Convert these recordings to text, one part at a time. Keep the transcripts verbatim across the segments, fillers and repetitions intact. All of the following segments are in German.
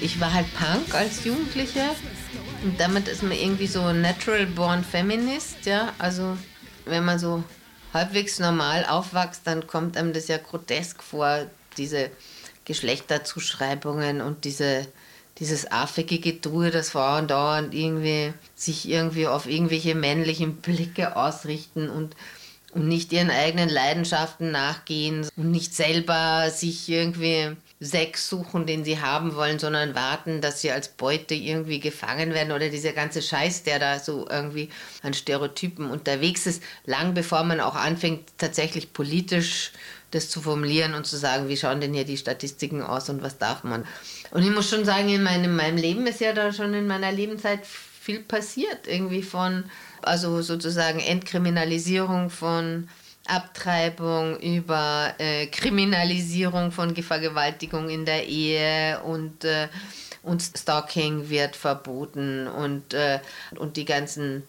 Ich war halt Punk als Jugendliche und damit ist man irgendwie so natural born feminist, ja. Also wenn man so halbwegs normal aufwächst, dann kommt einem das ja grotesk vor, diese Geschlechterzuschreibungen und diese, dieses affige Getue, dass Frauen dauernd irgendwie sich irgendwie auf irgendwelche männlichen Blicke ausrichten und und nicht ihren eigenen Leidenschaften nachgehen und nicht selber sich irgendwie Sex suchen, den sie haben wollen, sondern warten, dass sie als Beute irgendwie gefangen werden oder dieser ganze Scheiß, der da so irgendwie an Stereotypen unterwegs ist, lang bevor man auch anfängt, tatsächlich politisch das zu formulieren und zu sagen, wie schauen denn hier die Statistiken aus und was darf man. Und ich muss schon sagen, in meinem, in meinem Leben ist ja da schon in meiner Lebenszeit viel passiert, irgendwie von, also sozusagen Entkriminalisierung von Abtreibung über äh, Kriminalisierung von Vergewaltigung in der Ehe und, äh, und Stalking wird verboten und, äh, und die ganzen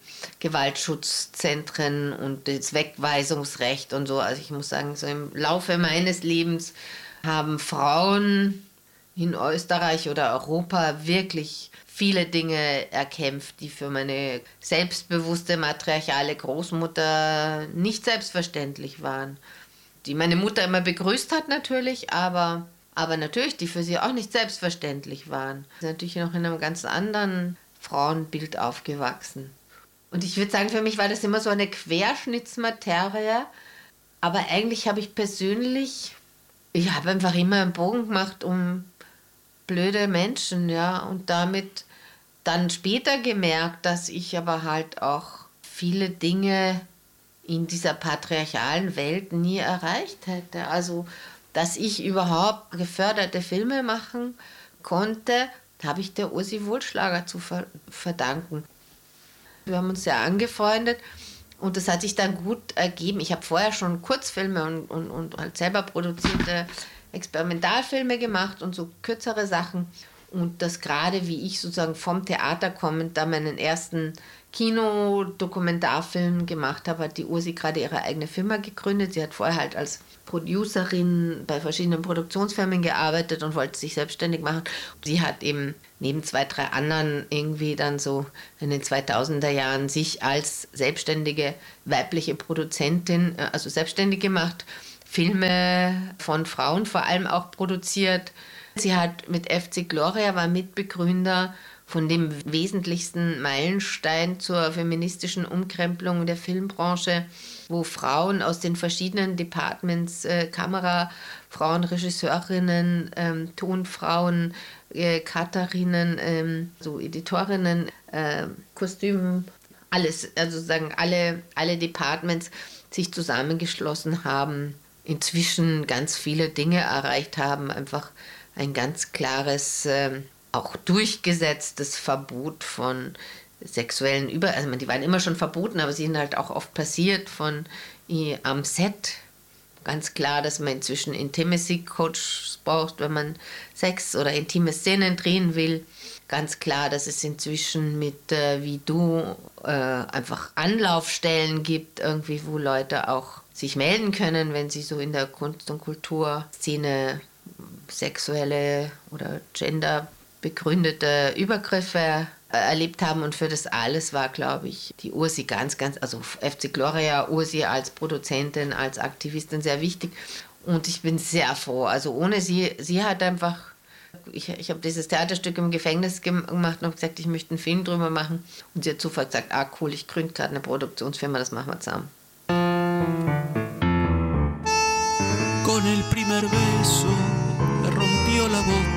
Gewaltschutzzentren und das Wegweisungsrecht und so. Also ich muss sagen, so im Laufe meines Lebens haben Frauen in Österreich oder Europa wirklich viele Dinge erkämpft, die für meine selbstbewusste matriarchale Großmutter nicht selbstverständlich waren. Die meine Mutter immer begrüßt hat natürlich, aber, aber natürlich, die für sie auch nicht selbstverständlich waren. Sie ist natürlich noch in einem ganz anderen Frauenbild aufgewachsen. Und ich würde sagen, für mich war das immer so eine Querschnittsmaterie, aber eigentlich habe ich persönlich, ich habe einfach immer einen Bogen gemacht um blöde Menschen, ja, und damit dann später gemerkt, dass ich aber halt auch viele Dinge in dieser patriarchalen Welt nie erreicht hätte. Also, dass ich überhaupt geförderte Filme machen konnte, habe ich der Ursi Wohlschlager zu verdanken. Wir haben uns ja angefreundet und das hat sich dann gut ergeben. Ich habe vorher schon Kurzfilme und, und, und halt selber produzierte Experimentalfilme gemacht und so kürzere Sachen. Und das gerade, wie ich sozusagen vom Theater kommend da meinen ersten Kinodokumentarfilm gemacht habe, hat die Ursi gerade ihre eigene Firma gegründet. Sie hat vorher halt als Producerin bei verschiedenen Produktionsfirmen gearbeitet und wollte sich selbstständig machen. Sie hat eben neben zwei, drei anderen irgendwie dann so in den zweitausender Jahren sich als selbstständige weibliche Produzentin, also selbstständig gemacht, Filme von Frauen vor allem auch produziert. Sie hat mit F C Gloria, war Mitbegründer von dem wesentlichsten Meilenstein zur feministischen Umkrempelung der Filmbranche, wo Frauen aus den verschiedenen Departments, äh, Kamerafrauen, Regisseurinnen, ähm, Tonfrauen, äh, Cutterinnen, ähm, so Editorinnen, äh, Kostümen, alles, also sagen alle, alle Departments sich zusammengeschlossen haben, inzwischen ganz viele Dinge erreicht haben, einfach ein ganz klares, äh, auch durchgesetztes Verbot von sexuellen Über... Also die waren immer schon verboten, aber sie sind halt auch oft passiert von äh, am Set. Ganz klar, dass man inzwischen Intimacy-Coaches braucht, wenn man Sex oder intime Szenen drehen will. Ganz klar, dass es inzwischen mit äh, wie du äh, einfach Anlaufstellen gibt, irgendwie, wo Leute auch sich melden können, wenn sie so in der Kunst- und Kulturszene sexuelle oder genderbegründete Übergriffe erlebt haben. Und für das alles war, glaube ich, die Ursi ganz, ganz, also F C Gloria, Ursi als Produzentin, als Aktivistin sehr wichtig. Und ich bin sehr froh. Also ohne sie, sie hat einfach, ich, ich habe dieses Theaterstück im Gefängnis gemacht und gesagt, ich möchte einen Film drüber machen. Und sie hat sofort gesagt, ah cool, ich gründe gerade eine Produktionsfirma, das machen wir zusammen. Con el primer beso me rompió la boca.